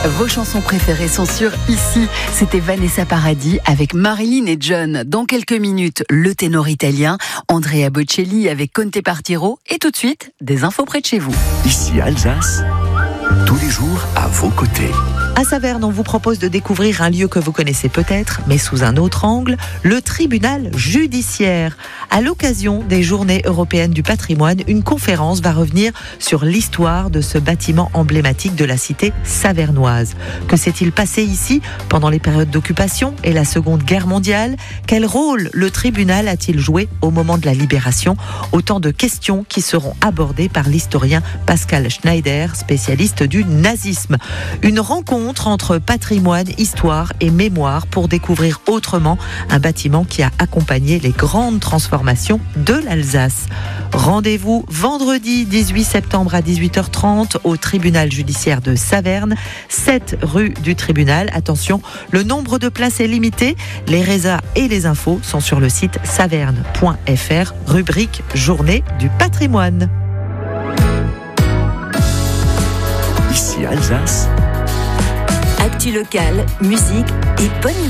Vos chansons préférées sont sur Ici. C'était Vanessa Paradis avec Marilyn et John. Dans quelques minutes, le ténor italien Andrea Bocelli avec Conte Partiro. Et tout de suite, des infos près de chez vous. Ici Alsace, tous les jours à vos côtés. À Saverne, on vous propose de découvrir un lieu que vous connaissez peut-être, mais sous un autre angle, le tribunal judiciaire. À l'occasion des Journées européennes du patrimoine, une conférence va revenir sur l'histoire de ce bâtiment emblématique de la cité savernoise. Que s'est-il passé ici pendant les périodes d'occupation et la Seconde Guerre mondiale ? Quel rôle le tribunal a-t-il joué au moment de la libération ? Autant de questions qui seront abordées par l'historien Pascal Schneider, spécialiste du nazisme. Une rencontre entre patrimoine, histoire et mémoire pour découvrir autrement un bâtiment qui a accompagné les grandes transformations de l'Alsace. Rendez-vous vendredi 18 septembre à 18h30 au tribunal judiciaire de Saverne, 7 rue du tribunal. Attention, le nombre de places est limité. Les résas et les infos sont sur le site saverne.fr, rubrique Journée du patrimoine. Ici Alsace. Actu locale, musique et bonne